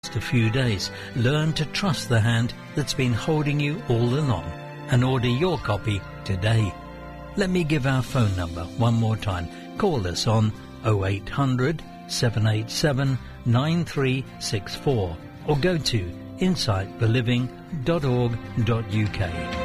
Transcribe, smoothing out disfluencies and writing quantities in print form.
a few days. Learn to trust the hand that's been holding you all along and order your copy today. Let me give our phone number one more time. Call us on 0800 787 9364 or go to insightforliving.org.uk.